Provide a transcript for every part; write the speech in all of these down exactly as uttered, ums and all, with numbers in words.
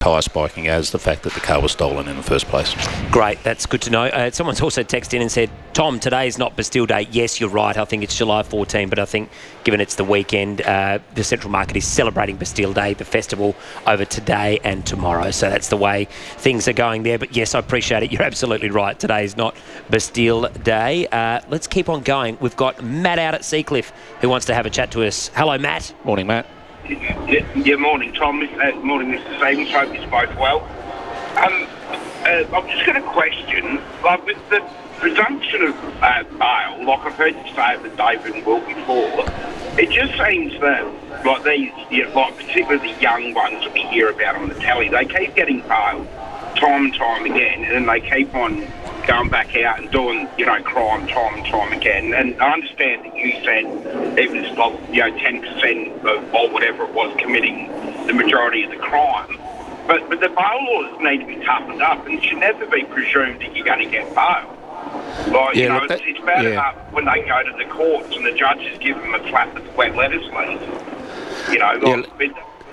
tyre spiking as the fact that the car was stolen in the first place. Great, that's good to know. Uh, someone's also texted in and said, Tom, today is not Bastille Day. Yes, you're right. I think it's July fourteenth, but I think given it's the weekend, uh, the Central Market is celebrating Bastille Day, the festival, over today and tomorrow. So that's the way things are going there. But yes, I appreciate it. You're absolutely right. Today is not Bastille Day. Uh, let's keep on going. We've got Matt out at Seacliff who wants to have a chat to us. Hello, Matt. Morning, Matt. Yeah, yeah, morning, Tom. Uh, morning, Mister Stevens. Hope you're both well. Um, uh, I'm just got a question. Like, with the presumption of uh, bail, like I've heard you say it with David and Will before, it just seems that, like these, you know, like particularly the young ones that we hear about on the telly, they keep getting bailed time and time again, and then they keep on going back out and doing, you know, crime time and time again. And I understand that you said it was, like, you know, ten percent of, or whatever it was, committing the majority of the crime. But, but the bail laws need to be toughened up, and it should never be presumed that you're going to get bail. Like, yeah, you know, look, that, it's, it's bad yeah. enough when they go to the courts and the judges give them a slap with wet lettuce leaves. You know, like, yeah.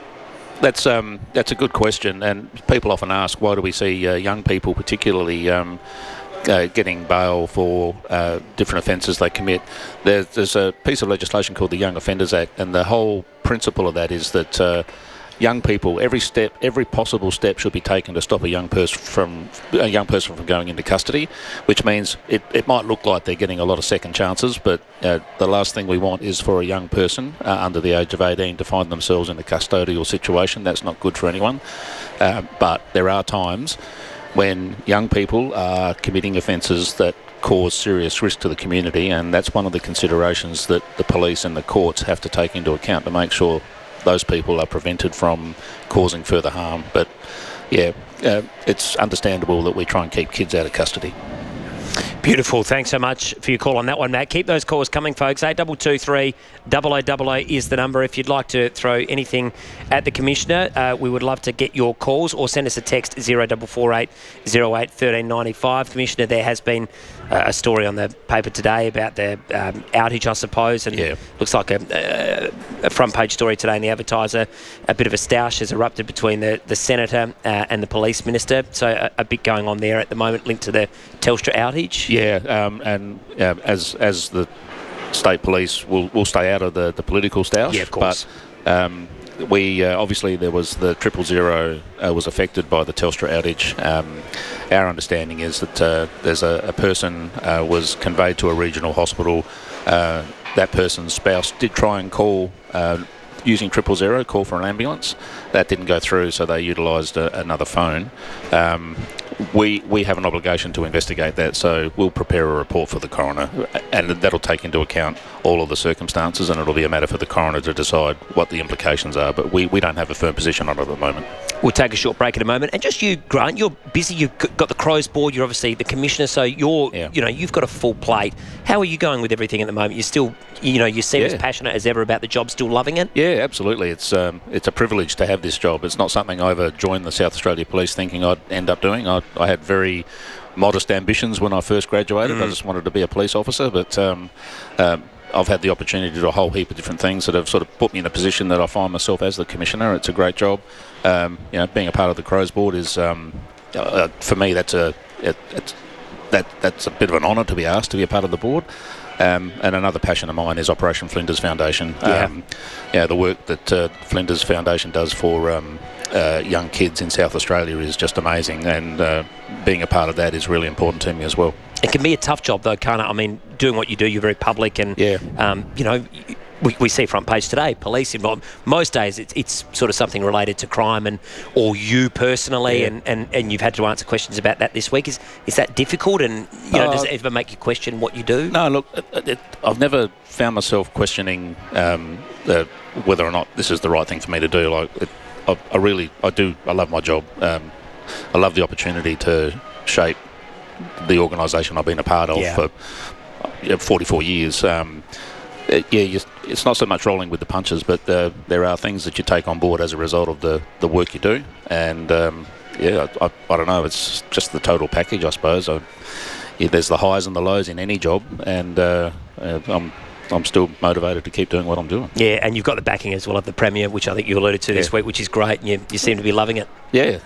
That's um, that's a good question, and people often ask, why do we see uh, young people particularly um, uh, getting bail for uh, different offences they commit? There's, there's a piece of legislation called the Young Offenders Act, and the whole principle of that is that uh, young people, every step, every possible step should be taken to stop a young person from a young person from going into custody, which means it, it might look like they're getting a lot of second chances, but uh, the last thing we want is for a young person uh, under the age of eighteen to find themselves in a custodial situation. That's not good for anyone. Uh, but there are times when young people are committing offences that cause serious risk to the community, and that's one of the considerations that the police and the courts have to take into account to make sure those people are prevented from causing further harm. But yeah, uh, it's understandable that we try and keep kids out of custody. Beautiful. Thanks so much for your call on that one, Matt. Keep those calls coming, folks. eight two two three, double oh double oh is the number. If you'd like to throw anything at the Commissioner, uh, we would love to get your calls, or send us a text zero four four eight zero eight one three nine five. Commissioner, there has been uh, a story on the paper today about the um, outage, I suppose, and yeah. looks like a, a, a front page story today in the Advertiser. A bit of a stoush has erupted between the, the Senator uh, and the Police Minister, so a, a bit going on there at the moment linked to the Telstra outage. Yeah, um, and uh, as as the state police will will stay out of the, the political stoush. Yeah, of course. But um, we uh, obviously there was the triple zero uh, was affected by the Telstra outage. Um, our understanding is that uh, there's a, a person uh, was conveyed to a regional hospital. Uh, that person's spouse did try and call. Uh, using triple zero, call for an ambulance. That didn't go through, so they utilised a, another phone. Um, we we have an obligation to investigate that, so we'll prepare a report for the coroner, and that'll take into account all of the circumstances, and it'll be a matter for the coroner to decide what the implications are, but we, we don't have a firm position on it at the moment. We'll take a short break in a moment. And just you, Grant, you're busy. You've got the Crows board. You're obviously the Commissioner, so you're, yeah. you know, you've got a full plate. How are you going with everything at the moment? You're still, you know, you seem yeah. as passionate as ever about the job, still loving it? Yeah, absolutely. It's um, it's a privilege to have this job. It's not something I ever joined the South Australia Police thinking I'd end up doing. I, I had very modest ambitions when I first graduated. Mm. I just wanted to be a police officer, but um, um, I've had the opportunity to do a whole heap of different things that have sort of put me in a position that I find myself as the Commissioner. It's a great job. Um, you know, being a part of the Crows board is, um, uh, for me, that's a it, it's, that that's a bit of an honour to be asked to be a part of the board. Um, and another passion of mine is Operation Flinders Foundation. Yeah, um, yeah the work that uh, Flinders Foundation does for um, uh, young kids in South Australia is just amazing, and uh, being a part of that is really important to me as well. It can be a tough job, though, can't it? I mean, doing what you do, you're very public, and yeah. um, you know, we, we see front page today, police involved. Most days, it's, it's sort of something related to crime, and or you personally, yeah. and, and, and you've had to answer questions about that this week. Is is that difficult? And you know, uh, does it ever make you question what you do? No, look, it, it, I've never found myself questioning um, uh, whether or not this is the right thing for me to do. Like, it, I, I really, I do, I love my job. Um, I love the opportunity to shape the organisation I've been a part of yeah. for you know, forty-four years. Um, it, yeah, you, it's not so much rolling with the punches, but uh, there are things that you take on board as a result of the, the work you do. And um, yeah, I, I, I don't know, it's just the total package, I suppose. I, yeah, there's the highs and the lows in any job, and uh, uh, I'm I'm still motivated to keep doing what I'm doing. Yeah, and you've got the backing as well of the Premier, which I think you alluded to this Yeah. week, which is great, and you, you seem to be loving it. Yeah,